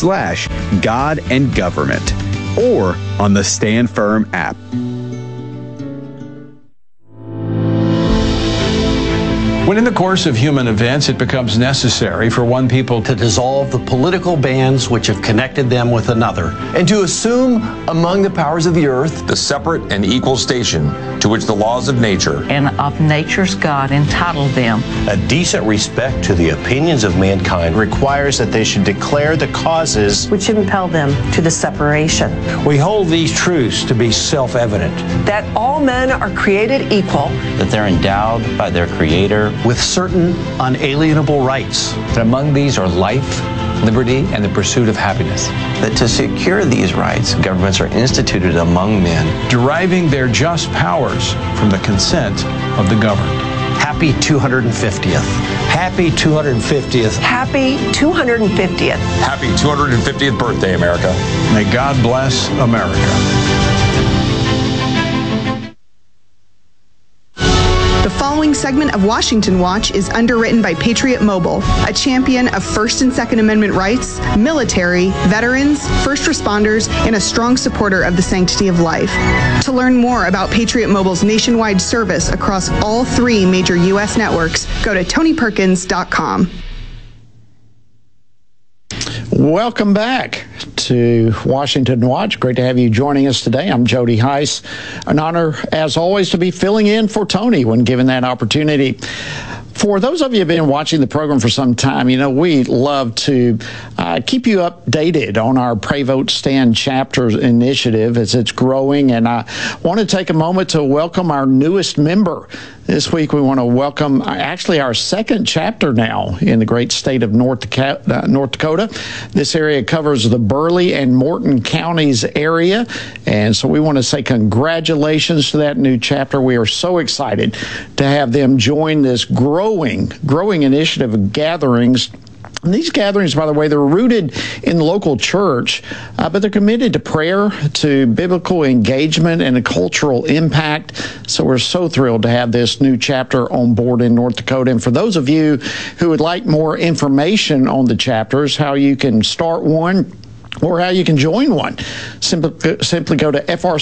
Facebook.com/God and Government or on the Stand Firm app. When in the course of human events it becomes necessary for one people to dissolve the political bands which have connected them with another, and to assume among the powers of the earth the separate and equal station to which the laws of nature and of nature's God entitled them. A decent respect to the opinions of mankind requires that they should declare the causes which impel them to the separation. We hold these truths to be self-evident. That all men are created equal. That they're endowed by their Creator with certain unalienable rights. That among these are life, liberty, and the pursuit of happiness. That to secure these rights, governments are instituted among men, deriving their just powers from the consent of the governed. Happy 250th. Happy 250th. Happy 250th. Happy 250th birthday, America. May God bless America. The following segment of Washington Watch is underwritten by Patriot Mobile, a champion of First and Second Amendment rights, military, veterans, first responders, and a strong supporter of the sanctity of life. To learn more about Patriot Mobile's nationwide service across all 3 major U.S. networks, go to TonyPerkins.com. Welcome back to Washington Watch. Great to have you joining us today. I'm Jody Heiss. An honor, as always, to be filling in for Tony when given that opportunity. For those of you who have been watching the program for some time, you know, we love to keep you updated on our Pray Vote Stand Chapters initiative as it's growing. And I want to take a moment to welcome our newest member. This week, we want to welcome actually our second chapter now in the great state of North Dakota. This area covers the Burleigh and Morton counties area. And so we want to say congratulations to that new chapter. We are so excited to have them join this growing initiative of gatherings. And these gatherings, by the way, they're rooted in the local church, but they're committed to prayer, to biblical engagement, and a cultural impact. So we're so thrilled to have this new chapter on board in North Dakota. And for those of you who would like more information on the chapters, how you can start one, or how you can join one, simply go to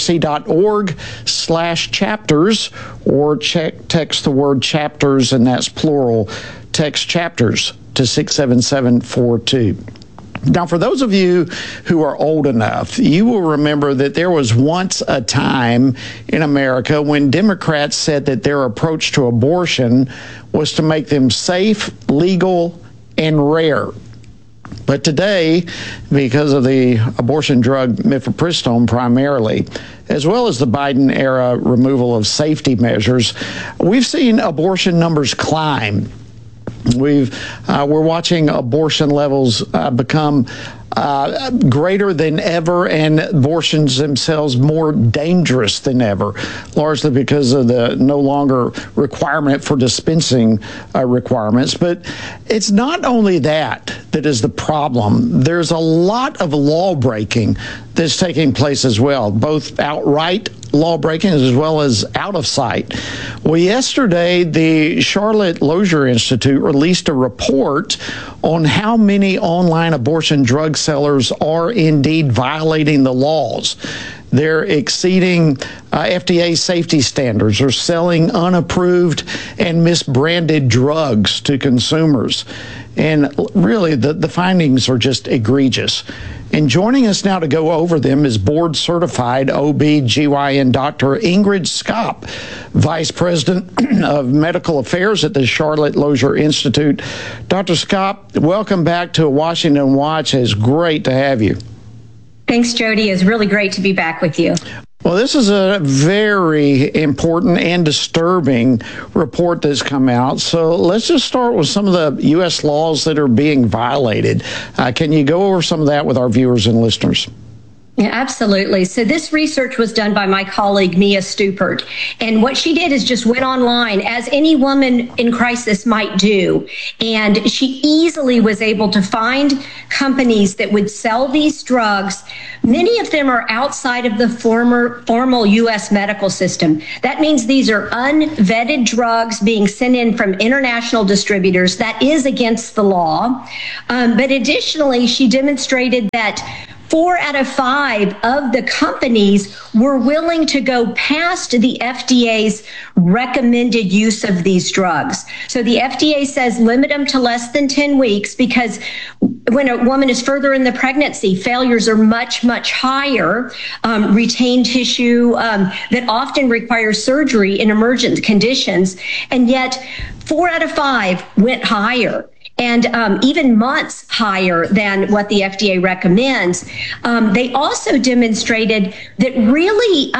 frc.org/chapters or text the word chapters, and that's plural, text chapters to 67742. Now, for those of you who are old enough, you will remember that there was once a time in America when Democrats said that their approach to abortion was to make them safe, legal, and rare. But today, because of the abortion drug mifepristone primarily, as well as the Biden-era removal of safety measures, we've seen abortion numbers climb. We're watching abortion levels become greater than ever, and abortions themselves more dangerous than ever, largely because of the no longer requirement for dispensing requirements. But it's not only that is the problem. There's a lot of law breaking that's taking place as well, both outright law breaking as well as out of sight. Well, yesterday, the Charlotte Lozier Institute released a report on how many online abortion drug sellers are indeed violating the laws. They're exceeding FDA safety standards, or selling unapproved and misbranded drugs to consumers. And really, the findings are just egregious. And joining us now to go over them is board-certified OB/GYN Dr. Ingrid Skopp, Vice President of Medical Affairs at the Charlotte Lozier Institute. Dr. Skopp, welcome back to Washington Watch. It's great to have you. Thanks, Jody. It's really great to be back with you. Well, this is a very important and disturbing report that's come out. So let's just start with some of the U.S. laws that are being violated. Can you go over some of that with our viewers and listeners? Yeah, absolutely. So this research was done by my colleague, Mia Stupert. And what she did is just went online, as any woman in crisis might do. And she easily was able to find companies that would sell these drugs. Many of them are outside of the formal U.S. medical system. That means these are unvetted drugs being sent in from international distributors. That is against the law. But additionally, she demonstrated that 4 out of 5 of the companies were willing to go past the FDA's recommended use of these drugs. So the FDA says limit them to less than 10 weeks because when a woman is further in the pregnancy, failures are much, much higher. Retained tissue that often requires surgery in emergent conditions. And yet 4 out of 5 went higher. And even months higher than what the FDA recommends. They also demonstrated that really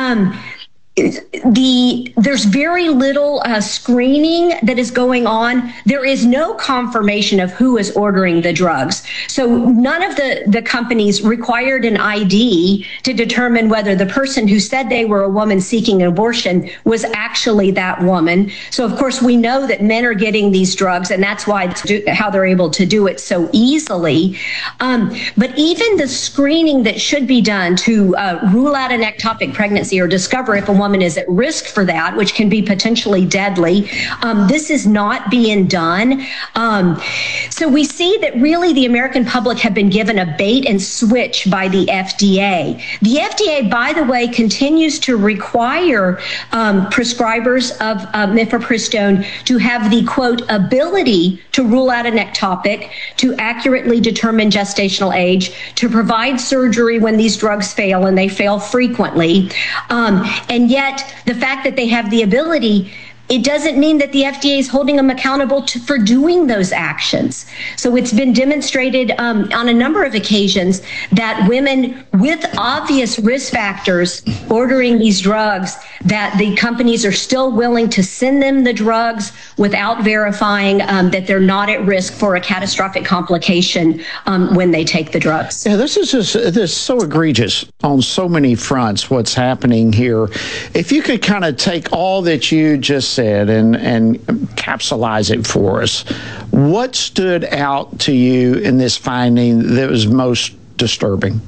there's very little screening that is going on. There is no confirmation of who is ordering the drugs. So none of the companies required an ID to determine whether the person who said they were a woman seeking an abortion was actually that woman. So of course we know that men are getting these drugs, and that's why how they're able to do it so easily. But even the screening that should be done to rule out an ectopic pregnancy or discover if a woman is at risk for that, which can be potentially deadly. This is not being done. So we see that really the American public have been given a bait and switch by the FDA. The FDA, by the way, continues to require prescribers of mifepristone to have the, quote, ability to rule out an ectopic, to accurately determine gestational age, to provide surgery when these drugs fail, and they fail frequently. And yet the fact that they have the ability, it doesn't mean that the FDA is holding them accountable for doing those actions. So it's been demonstrated on a number of occasions that women with obvious risk factors ordering these drugs, that the companies are still willing to send them the drugs without verifying that they're not at risk for a catastrophic complication when they take the drugs. Yeah, this is so egregious on so many fronts, what's happening here. If you could kind of take all that you just said and capsulize it for us, what stood out to you in this finding that was most disturbing?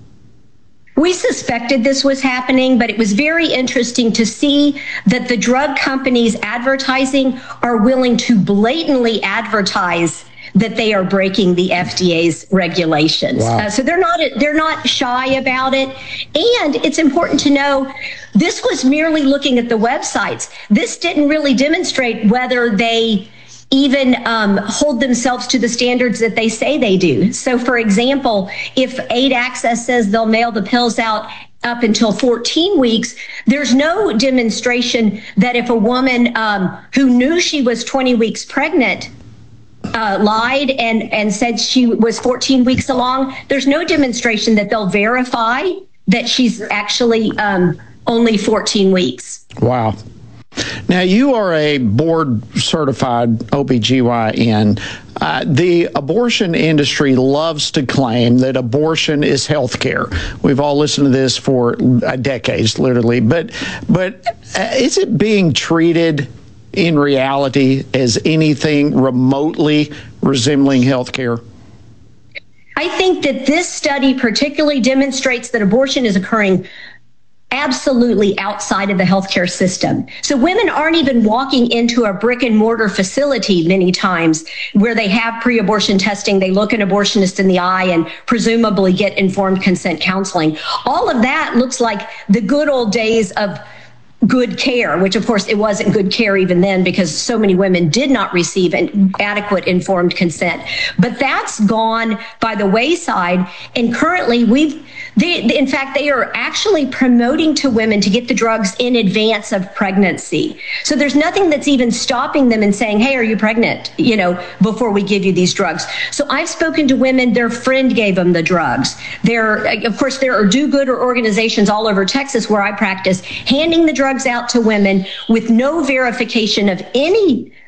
We suspected this was happening, but it was very interesting to see that the drug companies advertising are willing to blatantly advertise that they are breaking the FDA's regulations. Wow. So they're not shy about it. And it's important to know this was merely looking at the websites. This didn't really demonstrate whether they even hold themselves to the standards that they say they do. So, for example, if Aid Access says they'll mail the pills out up until 14 weeks, there's no demonstration that if a woman who knew she was 20 weeks pregnant lied and said she was 14 weeks along, there's no demonstration that they'll verify that she's actually only 14 weeks. Wow. Now, you are a board-certified OBGYN. The abortion industry loves to claim that abortion is health care. We've all listened to this for decades, literally. But is it being treated in reality as anything remotely resembling health care? I think that this study particularly demonstrates that abortion is occurring absolutely outside of the healthcare system. So women aren't even walking into a brick and mortar facility many times where they have pre-abortion testing. They look an abortionist in the eye and presumably get informed consent counseling. All of that looks like the good old days of good care, which of course it wasn't good care even then because so many women did not receive an adequate informed consent. But that's gone by the wayside. And currently in fact, they are actually promoting to women to get the drugs in advance of pregnancy. So there's nothing that's even stopping them and saying, hey, are you pregnant? Before we give you these drugs. So I've spoken to women, their friend gave them the drugs. Of course, there are do-gooder organizations all over Texas where I practice, handing the drugs out to women with no verification of any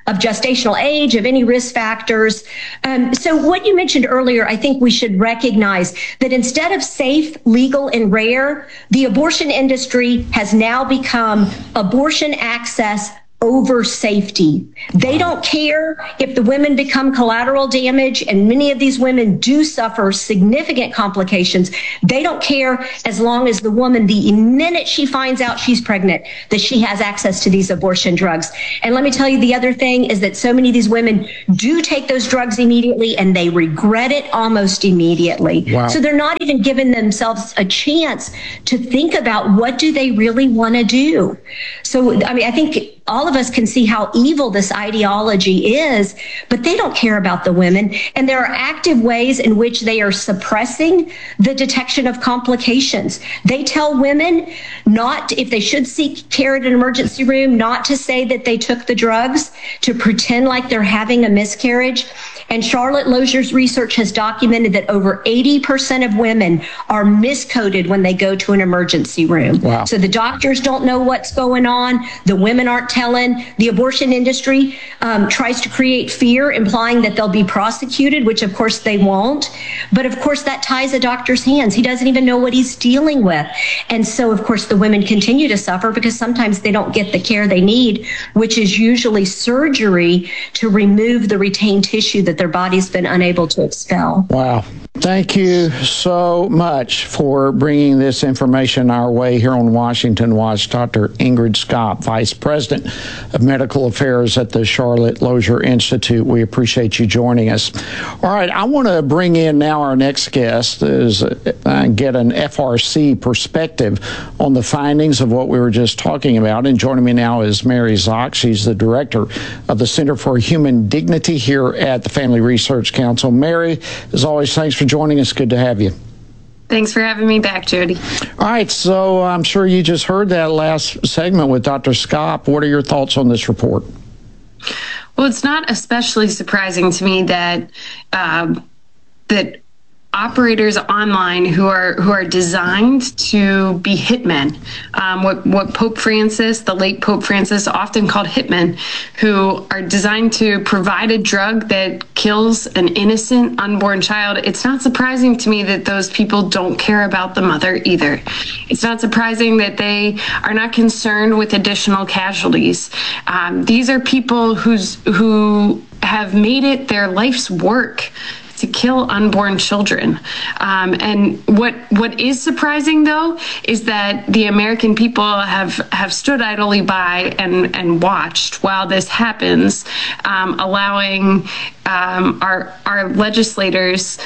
gestational age, of any risk factors. So what you mentioned earlier, I think we should recognize that instead of safe, legal, and rare, the abortion industry has now become abortion access over safety. They don't care if the women become collateral damage, and many of these women do suffer significant complications. They don't care as long as the woman, the minute she finds out she's pregnant, that she has access to these abortion drugs. And let me tell you, the other thing is that so many of these women do take those drugs immediately, and they regret it almost immediately. Wow. So they're not even giving themselves a chance to think about what do they really want to do. So, I mean, I think all of us can see how evil this ideology is, but they don't care about the women. And there are active ways in which they are suppressing the detection of complications. They tell women not, if they should seek care at an emergency room, not to say that they took the drugs, to pretend like they're having a miscarriage. And Charlotte Lozier's research has documented that over 80% of women are miscoded when they go to an emergency room. Wow. So the doctors don't know what's going on. The women aren't telling. The abortion industry tries to create fear, implying that they'll be prosecuted, which of course they won't. But of course that ties a doctor's hands. He doesn't even know what he's dealing with. And so of course the women continue to suffer because sometimes they don't get the care they need, which is usually surgery to remove the retained tissue that their body's been unable to expel. Wow. Thank you so much for bringing this information our way here on Washington Watch. Dr. Ingrid Scott, Vice President of Medical Affairs at the Charlotte Lozier Institute. We appreciate you joining us. All right, I want to bring in now our next guest is get an FRC perspective on the findings of what we were just talking about. And joining me now is Mary Zock. She's the director of the Center for Human Dignity here at the Family Research Council. Mary, as always, thanks for joining us. Good to have you. Thanks for having me back, Jody. All right, so I'm sure you just heard that last segment with Dr. Scott. What are your thoughts on this report? Well, it's not especially surprising to me that that operators online who are designed to be hitmen, what Pope Francis, the late Pope Francis, often called hitmen, who are designed to provide a drug that kills an innocent unborn child. It's not surprising to me that those people don't care about the mother either. It's not surprising that they are not concerned with additional casualties. These are people who have made it their life's work to kill unborn children. And what is surprising, though, is that the American people have stood idly by and watched while this happens, allowing our legislators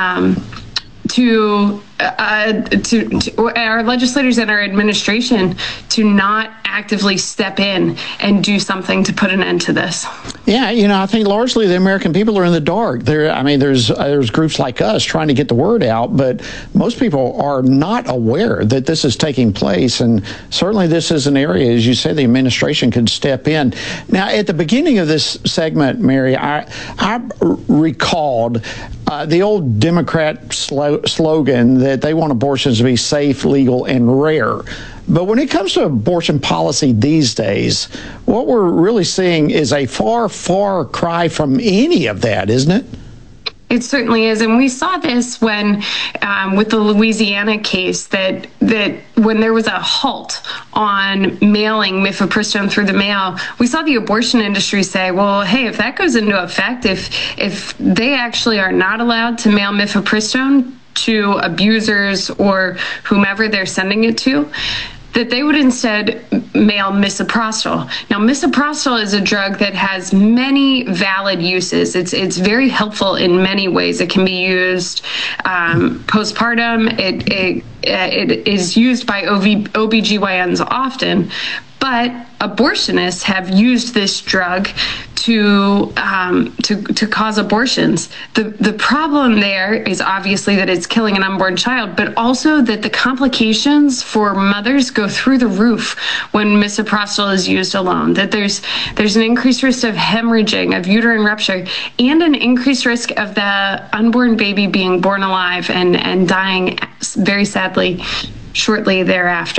to our legislators and our administration to not actively step in and do something to put an end to this. Yeah, I think largely the American people are in the dark. There's groups like us trying to get the word out, but most people are not aware that this is taking place. And certainly this is an area, as you said, the administration could step in. Now, at the beginning of this segment, Mary, I recalled the old Democrat slogan that they want abortions to be safe, legal, and rare. But when it comes to abortion policy these days, what we're really seeing is a far, far cry from any of that, isn't it? It certainly is, and we saw this when, with the Louisiana case, that when there was a halt on mailing mifepristone through the mail, we saw the abortion industry say, well, hey, if that goes into effect, if they actually are not allowed to mail mifepristone to abusers or whomever they're sending it to, that they would instead mail misoprostol. Now, misoprostol is a drug that has many valid uses. It's very helpful in many ways. It can be used postpartum. It is used by OBGYNs often, but abortionists have used this drug to cause abortions. The problem there is obviously that it's killing an unborn child, but also that the complications for mothers go through the roof when misoprostol is used alone. That there's an increased risk of hemorrhaging, of uterine rupture, and an increased risk of the unborn baby being born alive and dying very sadly shortly thereafter.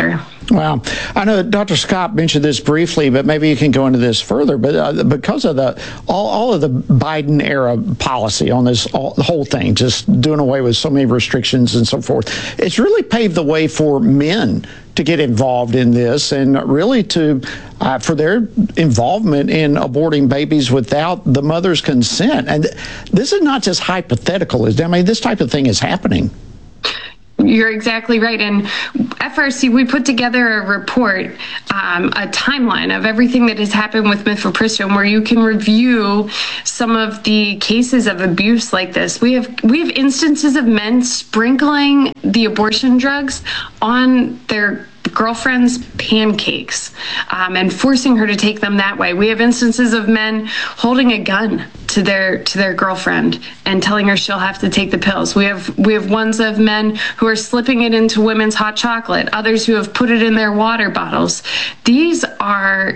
Well, I know Dr. Scott mentioned this briefly, but maybe you can go into this further. But because of all of the Biden era policy on this, the whole thing, just doing away with so many restrictions and so forth, it's really paved the way for men to get involved in this and really to for their involvement in aborting babies without the mother's consent. And this is not just hypothetical. I mean, this type of thing is happening. You're exactly right. And FRC, we put together a report, a timeline of everything that has happened with mifepristone, where you can review some of the cases of abuse like this. We have instances of men sprinkling the abortion drugs on their girlfriend's pancakes and forcing her to take them that way. We have instances of men holding a gun to their girlfriend and telling her she'll have to take the pills. We have ones of men who are slipping it into women's hot chocolate, others who have put it in their water bottles. These are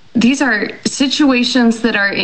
situations that are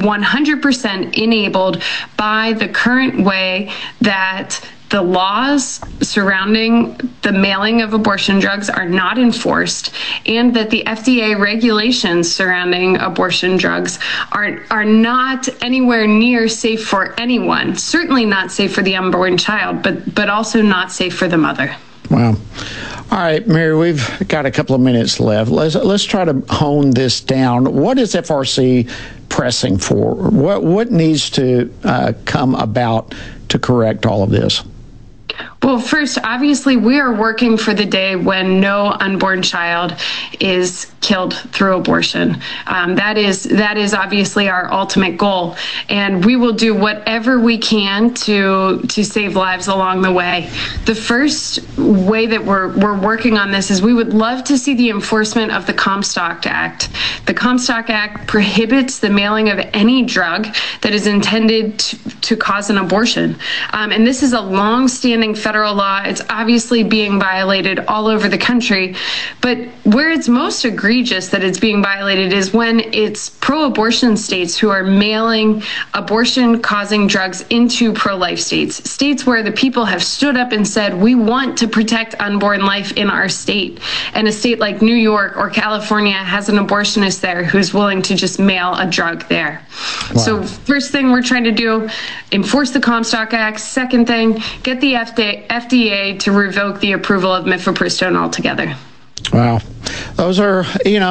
100% enabled by the current way that the laws surrounding the mailing of abortion drugs are not enforced, and that the FDA regulations surrounding abortion drugs are not anywhere near safe for anyone. Certainly not safe for the unborn child, but also not safe for the mother. Wow. All right, Mary, we've got a couple of minutes left. Let's try to hone this down. What is FRC pressing for? What needs to come about to correct all of this? Well, first, obviously, we are working for the day when no unborn child is killed through abortion. That is obviously our ultimate goal, and we will do whatever we can to save lives along the way. The first way that we're working on this is we would love to see the enforcement of the Comstock Act. The Comstock Act prohibits the mailing of any drug that is intended to cause an abortion, and this is a long-standing federal law. It's obviously being violated all over the country, but where it's most egregious that it's being violated is when it's pro-abortion states who are mailing abortion-causing drugs into pro-life states where the people have stood up and said, we want to protect unborn life in our state. And a state like New York or California has an abortionist there who's willing to just mail a drug there. Wow. So first thing we're trying to do, enforce the Comstock Act. Second thing, get the FDA to revoke the approval of mifepristone altogether. Wow. Those are,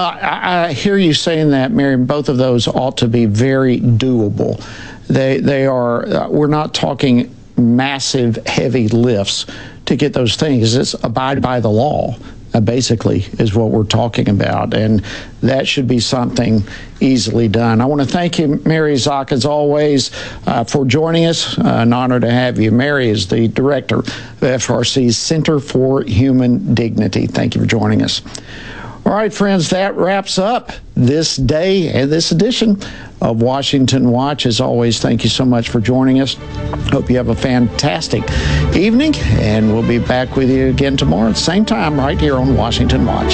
I hear you saying that, Mary, both of those ought to be very doable. They are, we're not talking massive, heavy lifts to get those things. It's abide by the law, basically, is what we're talking about. And that should be something easily done. I want to thank you, Mary Szoch, as always, for joining us. An honor to have you. Mary is the director of FRC's Center for Human Dignity. Thank you for joining us. All right, friends, that wraps up this day and this edition of Washington Watch. As always, thank you so much for joining us. Hope you have a fantastic evening, and we'll be back with you again tomorrow at the same time right here on Washington Watch.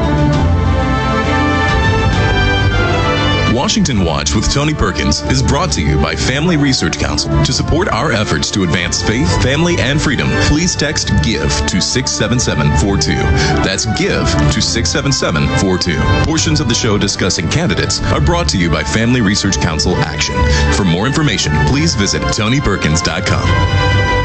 Washington Watch with Tony Perkins is brought to you by Family Research Council. To support our efforts to advance faith, family, and freedom, please text GIVE to 67742. That's GIVE to 67742. Portions of the show discussing candidates are brought to you by Family Research Council Action. For more information, please visit TonyPerkins.com.